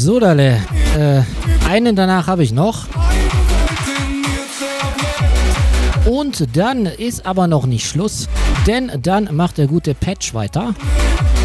So, Dalle. Einen danach habe ich noch. Und dann ist aber noch nicht Schluss, denn dann macht der gute Patch weiter.